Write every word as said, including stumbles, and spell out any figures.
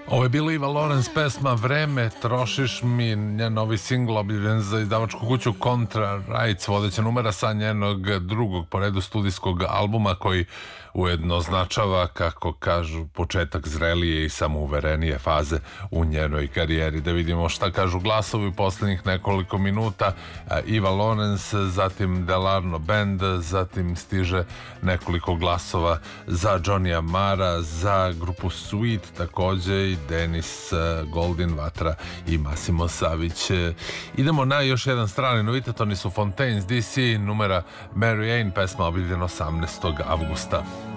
Ovo je bila Eva Lorenz pesma Vreme, trošiš mi, njen novi singl objavljen za izdavačku kuću Contra Rights, vodeća numera sa njenog drugog po redu studijskog albuma koji ujedno označava, kako kažu, početak zrelije i samouverenije faze u njenoj karijeri. Da vidimo šta kažu glasovi poslednjih nekoliko minuta. Eva Lorenz, zatim Delarno Band, zatim stiže nekoliko glasova za Johnny Amara, za grupu Sweet takođe i Denis Goldin, Vatra i Massimo Savić. Idemo na još jedan strani novitet, oni su Fontaines D C, numera Mary Ann, pesma objavljena osamnaestog avgusta.